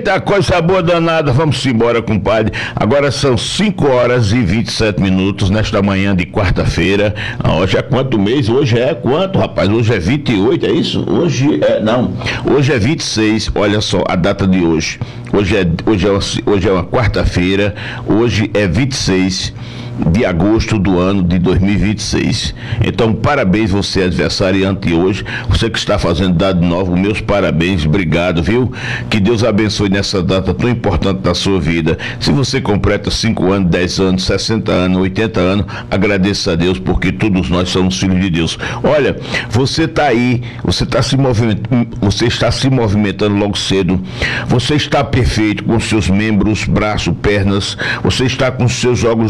Eita, coisa boa danada, vamos embora, compadre. Agora são 5 horas e 27 minutos nesta manhã de quarta-feira. Hoje é quanto mês? Hoje é quanto, rapaz? Hoje é 28, é isso? Hoje é 26, olha só a data de hoje. Hoje é uma quarta-feira, hoje é 26 de agosto do ano de 2026. Então, parabéns, você aniversariante hoje, você que está fazendo dado novo, meus parabéns, obrigado, viu? Que Deus abençoe nessa data tão importante da sua vida. Se você completa 5 anos, 10 anos, 60 anos, 80 anos, agradeça a Deus, porque todos nós somos filhos de Deus. Olha, você está aí, você está se movimentando logo cedo, você está perfeito com seus membros, braços, pernas, você está com seus órgãos